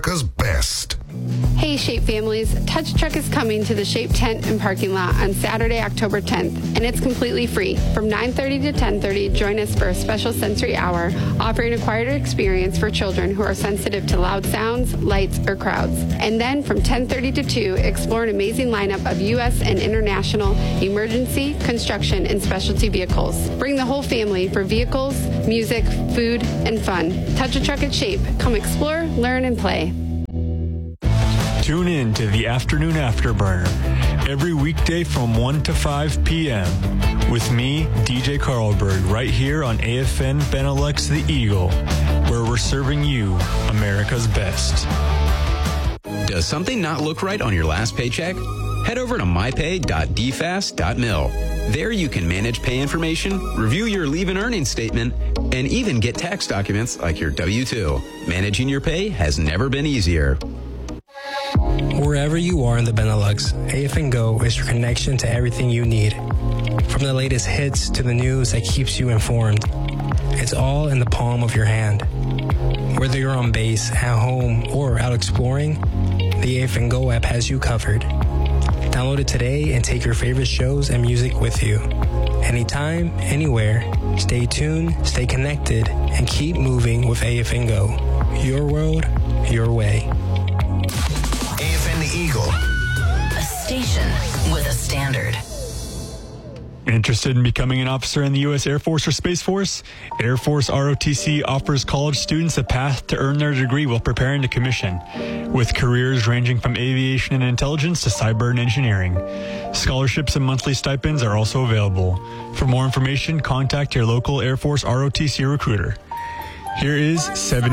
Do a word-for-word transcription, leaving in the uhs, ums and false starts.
America's best. Hey Shape families, Touch Truck is coming to the Shape tent and parking lot on Saturday, October tenth, and it's completely free. From nine thirty to ten thirty, join us for a special sensory hour offering a quieter experience for children who are sensitive to loud sounds, lights, or crowds. And then from ten thirty to two, explore an amazing lineup of U S and international emergency, construction, and specialty vehicles. Bring the whole family for vehicles, music, food, and fun. Touch a Truck at Shape. Come explore, learn, and play. Tune in to the Afternoon Afterburner every weekday from one to five p.m. with me, D J Carlberg, right here on A F N Benelux The Eagle, where we're serving you America's best. Does something not look right on your last paycheck? Head over to my pay dot d fast dot mil. There you can manage pay information, review your leave and earnings statement, and even get tax documents like your W two. Managing your pay has never been easier. Wherever you are in the Benelux, A F N Go is your connection to everything you need. From the latest hits to the news that keeps you informed, it's all in the palm of your hand. Whether you're on base, at home, or out exploring, the A F N Go app has you covered. Download it today and take your favorite shows and music with you. Anytime, anywhere, stay tuned, stay connected, and keep moving with A F N Go. Your world, your way. A F N The Eagle. A station with a standard. Interested in becoming an officer in the U S Air Force or Space Force? Air Force R O T C offers college students a path to earn their degree while preparing to commission, with careers ranging from aviation and intelligence to cyber and engineering. Scholarships and monthly stipends are also available. For more information, contact your local Air Force R O T C recruiter. Here is seven